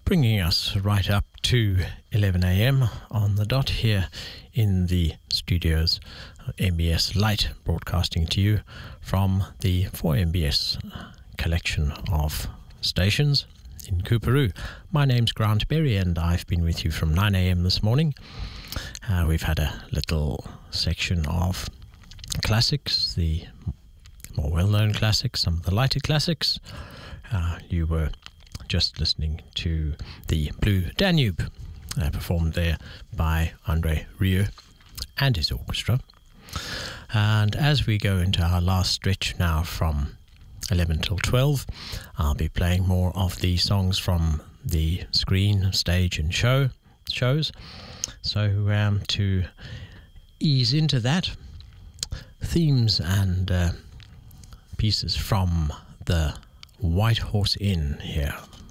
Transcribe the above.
bringing us right up to 11 a.m. on the dot here in the studios, MBS Light, broadcasting to you from the 4MBS collection of stations in Coorparoo. My name's Grant Berry and I've been with you from 9 a.m. this morning. We've had a little section of classics, the more well-known classics, some of the lighter classics. You were just listening to the Blue Danube, performed there by Andre Rieu and his orchestra. And as we go into our last stretch now from 11 till 12, I'll be playing more of the songs from the screen, stage and shows. So to ease into that, themes and pieces from the White Horse Inn here.